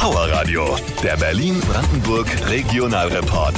Power Radio, der Berlin-Brandenburg Regionalreport.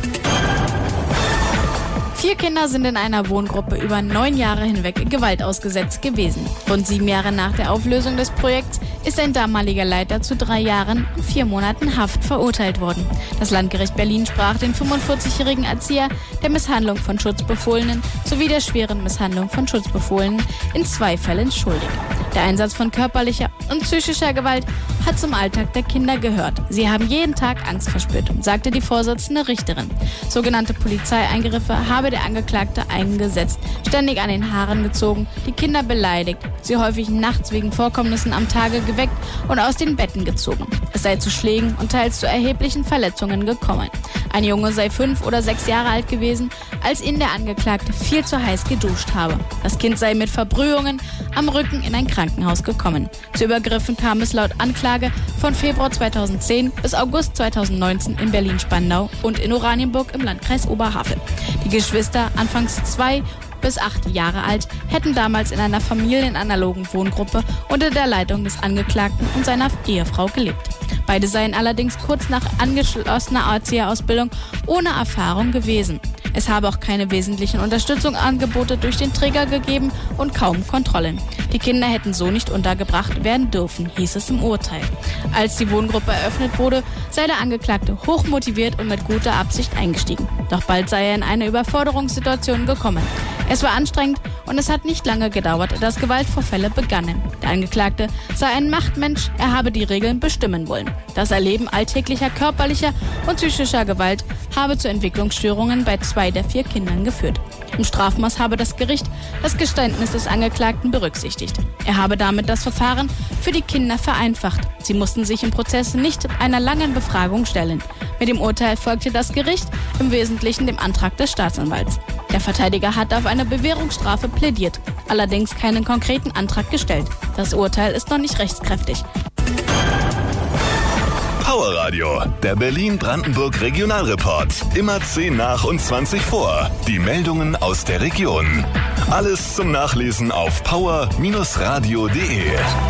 4 Kinder sind in einer Wohngruppe über 9 Jahre hinweg Gewalt ausgesetzt gewesen. Rund 7 Jahre nach der Auflösung des Projekts ist ein damaliger Leiter zu 3 Jahren und 4 Monaten Haft verurteilt worden. Das Landgericht Berlin sprach den 45-jährigen Erzieher der Misshandlung von Schutzbefohlenen sowie der schweren Misshandlung von Schutzbefohlenen in 2 Fällen schuldig. Der Einsatz von körperlicher und psychischer Gewalt hat zum Alltag der Kinder gehört. Sie haben jeden Tag Angst verspürt, sagte die Vorsitzende Richterin. Sogenannte Polizeieingriffe habe der Angeklagte eingesetzt, ständig an den Haaren gezogen, die Kinder beleidigt, sie häufig nachts wegen Vorkommnissen am Tage geweckt und aus den Betten gezogen. Es sei zu Schlägen und teils zu erheblichen Verletzungen gekommen. Ein Junge sei 5 oder 6 Jahre alt gewesen, als ihn der Angeklagte viel zu heiß geduscht habe. Das Kind sei mit Verbrühungen am Rücken in ein Krankenhaus gekommen. Zu Übergriffen kam es laut Anklage von Februar 2010 bis August 2019 in Berlin-Spandau und in Oranienburg im Landkreis Oberhavel. Die Geschwister, anfangs 2 bis 8 Jahre alt, hätten damals in einer familienanalogen Wohngruppe unter der Leitung des Angeklagten und seiner Ehefrau gelebt. Beide seien allerdings kurz nach angeschlossener Erzieherausbildung ohne Erfahrung gewesen. Es habe auch keine wesentlichen Unterstützungsangebote durch den Träger gegeben und kaum Kontrollen. Die Kinder hätten so nicht untergebracht werden dürfen, hieß es im Urteil. Als die Wohngruppe eröffnet wurde, sei der Angeklagte hochmotiviert und mit guter Absicht eingestiegen. Doch bald sei er in eine Überforderungssituation gekommen. Es war anstrengend und es hat nicht lange gedauert, dass Gewaltvorfälle begannen. Der Angeklagte sei ein Machtmensch, er habe die Regeln bestimmen wollen. Das Erleben alltäglicher körperlicher und psychischer Gewalt habe zu Entwicklungsstörungen bei 2 der 4 Kindern geführt. Im Strafmaß habe das Gericht das Geständnis des Angeklagten berücksichtigt. Er habe damit das Verfahren für die Kinder vereinfacht. Sie mussten sich im Prozess nicht einer langen Befragung stellen. Mit dem Urteil folgte das Gericht im Wesentlichen dem Antrag des Staatsanwalts. Der Verteidiger hatte auf eine Bewährungsstrafe plädiert, allerdings keinen konkreten Antrag gestellt. Das Urteil ist noch nicht rechtskräftig. Power Radio, der Berlin-Brandenburg Regionalreport. Immer 10 nach und 20 vor. Die Meldungen aus der Region. Alles zum Nachlesen auf power-radio.de.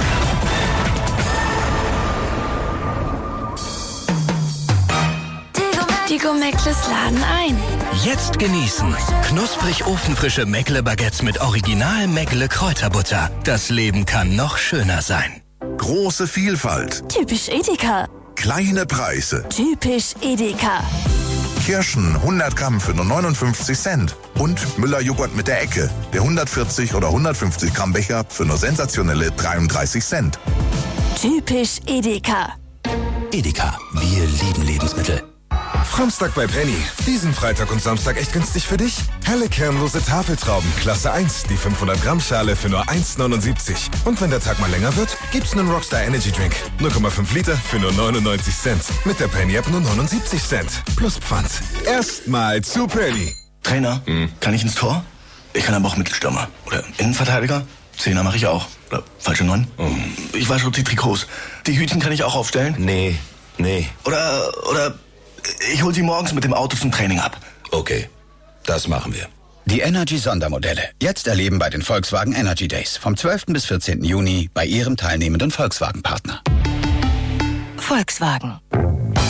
Die Gomeckles laden ein. Jetzt genießen. Knusprig ofenfrische Meckle-Baguettes mit Original Meckle-Kräuterbutter. Das Leben kann noch schöner sein. Große Vielfalt. Typisch Edeka. Kleine Preise. Typisch Edeka. Kirschen 100 Gramm für nur 59 Cent. Und Müller-Joghurt mit der Ecke. Der 140 oder 150 Gramm Becher für nur sensationelle 33 Cent. Typisch Edeka. Edeka, wir lieben Lebensmittel. Framstag bei Penny. Diesen Freitag und Samstag echt günstig für dich? Helle kernlose Tafeltrauben, Klasse 1, die 500 Gramm Schale für nur 1,79. Und wenn der Tag mal länger wird, gibt's einen Rockstar Energy Drink. 0,5 Liter für nur 99 Cent. Mit der Penny App nur 79 Cent. Plus Pfand. Erstmal zu Penny. Trainer, kann ich ins Tor? Ich kann aber auch Mittelstürmer. Oder Innenverteidiger? Zehner mache ich auch. Oder falsche 9? Ich wasche auch die Trikots. Die Hütchen kann ich auch aufstellen? Nee. Oder ich hol sie morgens mit dem Auto zum Training ab. Okay, das machen wir. Die Energy-Sondermodelle. Jetzt erleben bei den Volkswagen Energy Days. Vom 12. bis 14. Juni bei Ihrem teilnehmenden Volkswagen-Partner. Volkswagen.